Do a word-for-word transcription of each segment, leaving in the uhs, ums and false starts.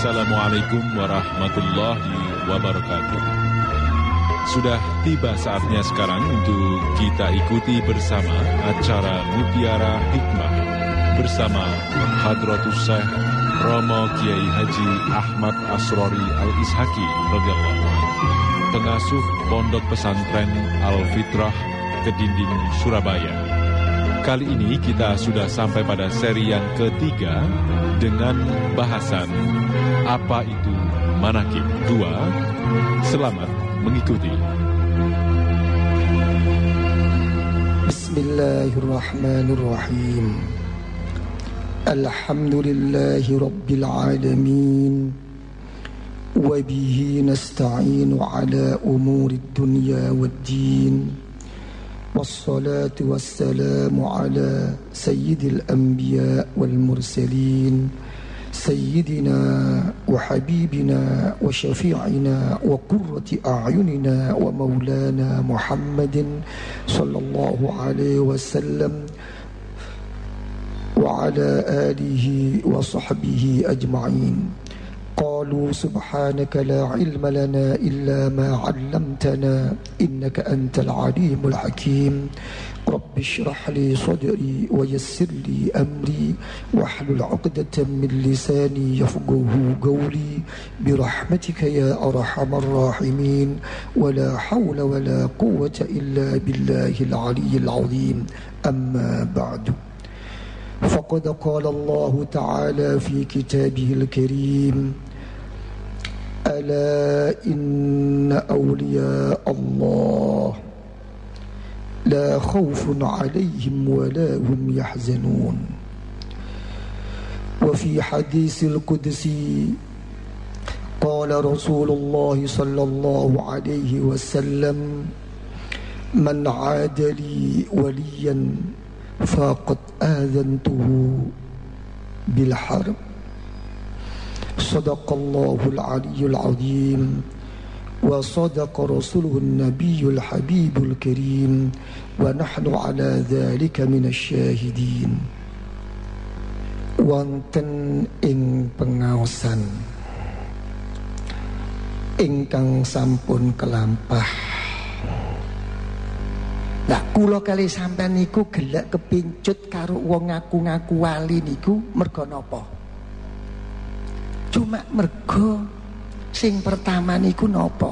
Assalamualaikum warahmatullahi wabarakatuh. Sudah tiba saatnya sekarang untuk kita ikuti bersama acara Mutiara Hikmah bersama Hadratus Syekh Romo Kiai Haji Ahmad Asrori Al-Ishaki radhiyallahu anhu, pengasuh Pondok Pesantren Al-Fitrah Kedinding Surabaya. Kali ini kita sudah sampai pada seri yang ketiga dengan bahasan apa itu manakib dua. Selamat mengikuti. Bismillahirrahmanirrahim. Alhamdulillahi rabbil alamin. Wa bihi nasta'inu ala umuri dunya waddin. والصلاة والسلام على سيد الأنبياء والمرسلين سيدنا وحبيبنا وشفيعنا وقرة أعيننا ومولانا محمد صلى الله عليه وسلم وعلى آله وصحبه أجمعين. قالوا سبحانك لا علم لنا إلا ما علمتنا إنك أنت العليم الحكيم. رب اشرح لي صدري ويسر لي أمري واحلل عقدة من لساني يفقه قولي برحمتك يا أرحم الراحمين ولا حول ولا قوة إلا بالله العلي العظيم. أما بعد، فقد قال الله تعالى في كتابه الكريم: ألا إن أولياء الله لا خوف عليهم ولا هم يحزنون. وفي حديث القدسي قال رسول الله صلى الله عليه وسلم: من عاد لي وليا فقد آذنته بالحرب. صدق الله العلي العظيم وصدق رسوله النبي الحبيب الكريم ونحن على ذلك من الشاهدين. Wonten ing pengaosan ingkang sampun kelampah. Lah kula kali sampean niku gelek kepincut karo wong ngaku-ngaku wali niku merga napa? Cuma mergo sing pertama niku napa?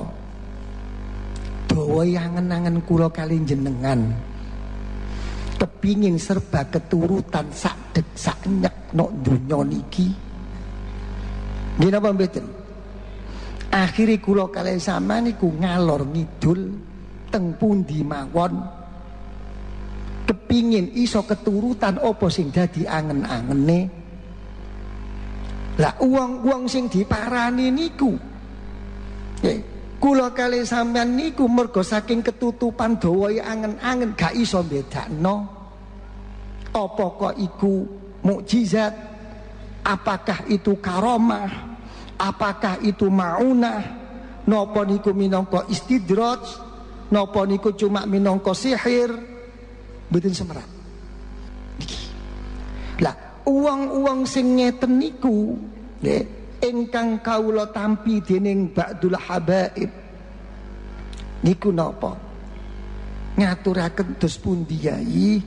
Dawa angen-angen kula kali jenengan kepingin serba keturutan sak dek sak nyek nok donya niki. Nggih napa mboten? Akhire kula kali sama niku ngalor ngidul teng pundi mawon kepingin iso keturutan apa sing dadi angen-angene. Lah uang-uang sing diparani niku eh, kula kali sampean niku mergo saking ketutupan dawa angen-angen gak iso bedakno apa kok iku mukjizat, apakah itu karomah, apakah itu maunah, napa niku minangka istidraj, napa niku cuma minangka sihir. Mboten semerap. Lah uang-uang sing ngeten niku nggih ingkang kawula tampi dening ba'dul habaib niku napa? Ngaturaken dos pundi yai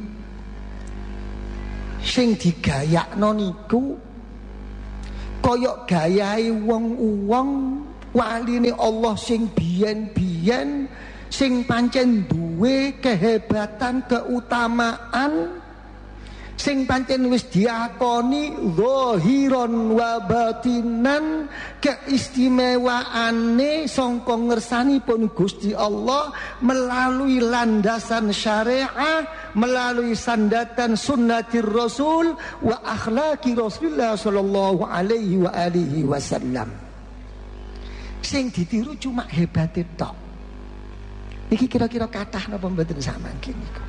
sing digayakno niku kaya gayahe wong-wong waline Allah sing biyen-biyen sing pancen duwe kehebatan keutamaan sing pancen wis diakoni zahiran wa batinan keistimewaane sangka ngersanipun Gusti Allah melalui landasan syariah, melalui sandatan sunnatir Rasul wa akhlaqi Rasulullah sallallahu alaihi wa alihi wasallam. Sing ditiru cuma hebate tok. Iki kira-kira kathah napa mboten samangke niku.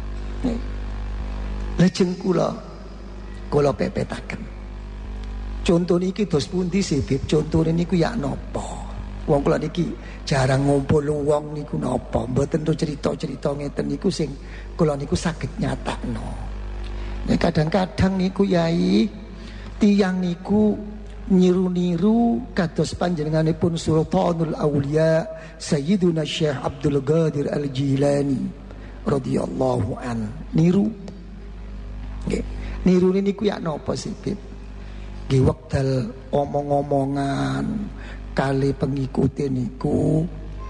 Lajeng kula kula pepetaken. Conto niki dos pundi sih, Bib? Contone niku ya napa? Wong kula niki jarang ngumpul wong niku napa? Mboten to cerita-cerita ngeten niku sing kula niku saged nyatakno. Nek kadang-kadang niku yai tiyang niku niru-niru kados panjenenganipun Sultanul Auliya Sayyiduna Syekh Abdul Qadir Al-Jilani radhiyallahu an. Niru. Nggih. Niru niku ya napa sih, Bib? Nggih wekdal omong-omongan kali pengikuti niku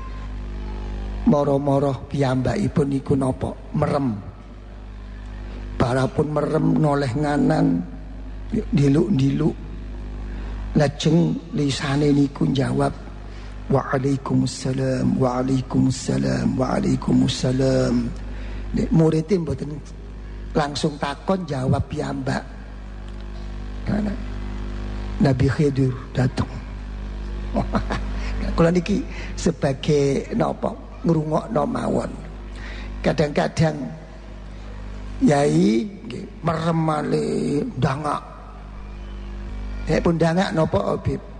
moro-moro piyambakipun niku napa? Merem. Barapun merem noleh nganan diluk-diluk. Lajeng lisane niku jawab waalaikumsalam waalaikumsalam waalaikumsalam. Nek muridé mboten langsung takon, jawab piyambak. Karena Nabi Khidir datang. Kula niki sebagai napa ngrungokno mawon. Kadang-kadang yai merem malih ndangak. Nek pun ndangak napa Habib?